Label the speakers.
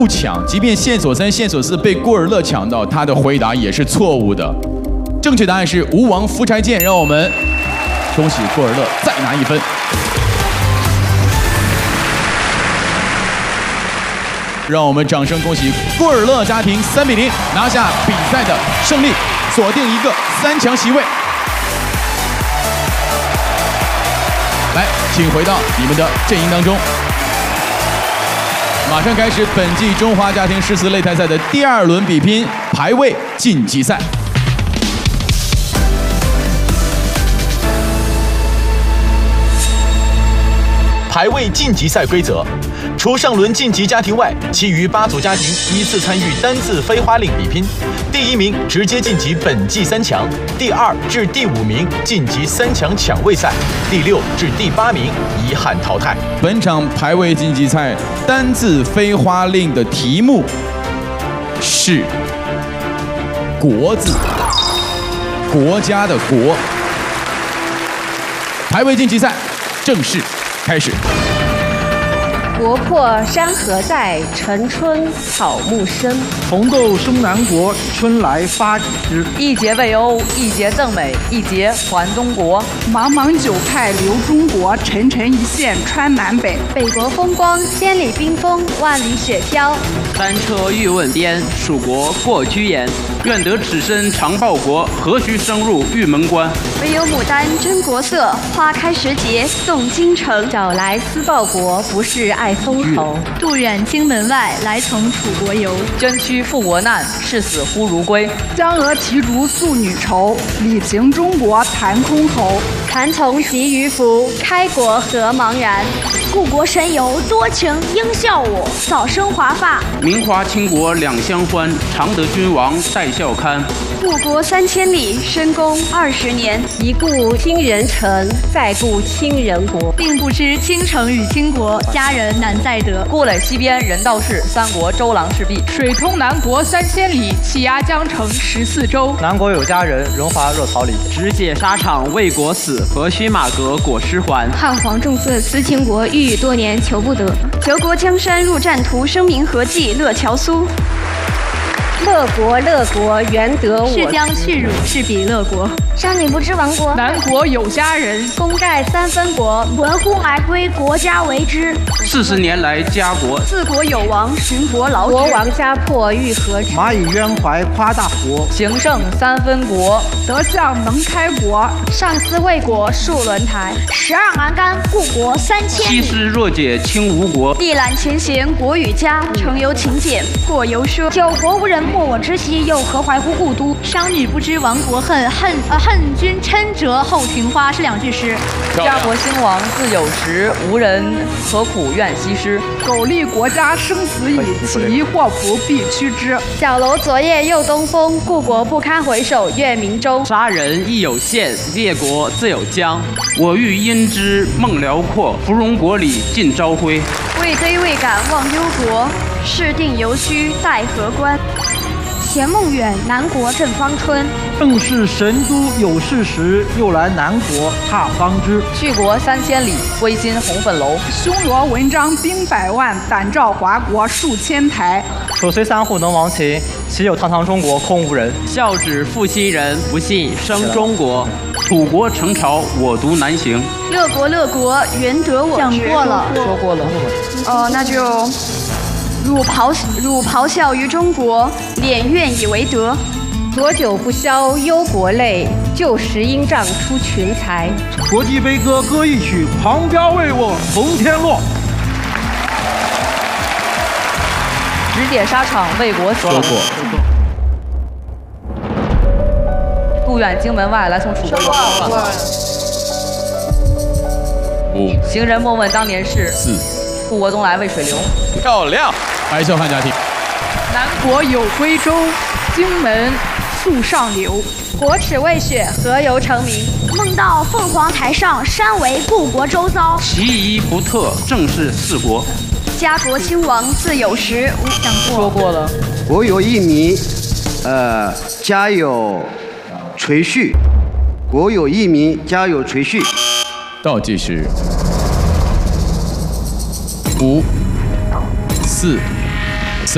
Speaker 1: 不抢，即便线索3、线索4被郭尔乐抢到，他的回答也是错误的。正确答案是吴王夫差剑，让我们恭喜郭尔乐再拿1分。让我们掌声恭喜郭尔乐家庭3比0拿下比赛的胜利，锁定一个3强席位。来，请回到你们的阵营当中。马上开始本季中华家庭诗词擂台赛的第2轮比拼排位晋级赛。
Speaker 2: 排位晋级赛规则：除上轮晋级家庭外，其余8组家庭依次参与单字飞花令比拼。第1名直接晋级本季3强，第2至第5名晋级3强抢位赛，第6至第8名遗憾淘汰。
Speaker 1: 本场排位晋级赛单字飞花令的题目是“国”字，国家的“国”。排位晋级赛正式开始。
Speaker 3: 国破山河在，城春草木深。
Speaker 4: 红豆生南国，春来发几枝。
Speaker 5: 一节为欧，一节赠美，一节还中国。
Speaker 6: 茫茫九派留中国，沉沉一线穿南北。
Speaker 3: 北国风光，千里冰封，万里雪飘。
Speaker 7: 单车欲问边，蜀国过居延。愿得此身常报国，何须深入玉门关？
Speaker 3: 唯有牡丹真国色，花开时节送京城。
Speaker 8: 找来思报国，不是爱封侯。
Speaker 9: 渡远京门外，来从楚国游。
Speaker 5: 捐躯赴国难，视死忽如归。
Speaker 6: 江娥提烛诉女愁，礼平中国谈箜篌。
Speaker 3: 蚕丛习渔夫，开国何茫然。
Speaker 10: 故国神游多情应笑我，早生华发。
Speaker 7: 明华倾国两相欢，常得君王带笑看。
Speaker 3: 故国3000里，深宫20年。
Speaker 8: 一顾倾人城，再顾倾人国。
Speaker 9: 并不知倾城与倾国，佳人难再得。
Speaker 5: 故垒西边人道是，三国周郎赤壁。
Speaker 6: 水通南国3000里，气压江城14州。
Speaker 11: 南国有佳人，荣华若草里。
Speaker 7: 直解沙场为国死，何须马革裹尸还？
Speaker 3: 汉皇重色思倾国，欲语多年求不得。求国江山入战图，声名何计乐乔苏。
Speaker 8: 乐国乐国，原得我
Speaker 9: 是将去辱，是彼乐国。
Speaker 10: 商女不知亡国，
Speaker 6: 南国有佳人，
Speaker 3: 功盖3分国。
Speaker 10: 闻乎而归，国家为之。
Speaker 7: 40年来家国，
Speaker 3: 自国有王，寻国劳之。
Speaker 8: 国王家破欲何止？
Speaker 4: 蚂蚁渊怀夸大国，
Speaker 5: 形胜3分国。
Speaker 6: 德相能开国，
Speaker 3: 上思魏国戍轮台。
Speaker 10: 12栏杆，故国3000里。
Speaker 7: 西施若解清吴国，
Speaker 3: 一览群贤国与家。程游勤俭，过游奢。
Speaker 10: 九国无人莫我之习，又何怀乎故都？
Speaker 9: 商女不知亡国恨，恨君嗔折后庭花是2句诗。
Speaker 5: 家国兴亡自有时，无人何苦怨西施。
Speaker 6: 苟利国家生死以，起疑祸福必趋之。
Speaker 3: 小楼昨夜又东风，故国不堪回首月明中。
Speaker 7: 杀人亦有限，列国自有疆。我欲因之梦辽阔，芙蓉国里尽朝晖。
Speaker 3: 未归未敢忘忧国，事定犹须待何关？
Speaker 10: 前梦远，南国正芳春。
Speaker 4: 正是神都有事时，又来南国踏芳枝。
Speaker 5: 去国3000里，归心红粉楼。
Speaker 6: 匈罗文章兵100万，胆照华国数千台。
Speaker 11: 手虽3户能亡秦，岂有堂堂中国空无人？
Speaker 7: 孝子负心人，不信生中国。楚国成朝，我独难行。
Speaker 3: 乐国乐国，原得我。
Speaker 9: 讲过了，
Speaker 5: 说过了。
Speaker 3: 那就汝咆哮于中国，敛怨以为德。
Speaker 8: 浊酒不消忧国泪，旧时应仗出群才。
Speaker 4: 国际悲歌歌一曲，旁标为我从天落。
Speaker 5: 直解沙场为国死。
Speaker 1: 说过。
Speaker 5: 渡远京门外，来从楚国游。
Speaker 1: 5、
Speaker 5: 行人莫问当年事
Speaker 1: 4、
Speaker 5: 故国东来渭水流。
Speaker 1: 漂亮！白秀汉家庭。
Speaker 6: 南国有归舟，荆门树上流。
Speaker 3: 国耻未雪，何由成名？
Speaker 10: 梦到凤凰台上，山为故国周遭。
Speaker 7: 其仪不特，正是4国。
Speaker 3: 家国兴亡自有时。
Speaker 5: 说过了。
Speaker 12: 国有一民，家有垂恤。国有一民，家有垂恤。
Speaker 1: 倒计时5、4。